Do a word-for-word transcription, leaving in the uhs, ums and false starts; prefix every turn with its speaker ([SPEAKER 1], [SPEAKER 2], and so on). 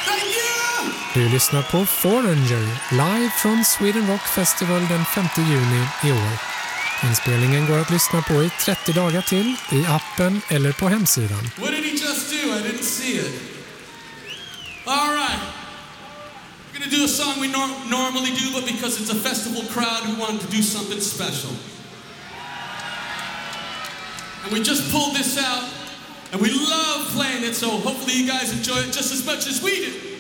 [SPEAKER 1] Du lyssnar på Foreigner live från Sweden Rock Festival den femte juni i år. Inspelningen går att lyssna på i trettio dagar till i appen eller på hemsidan.
[SPEAKER 2] What did he just do? I didn't see it. All right. We're going to do a song we nor- normally do, but because it's a festival crowd, we wanted to do something special. And we just pulled this out, and we love playing it, so hopefully you guys enjoy it just as much as we do.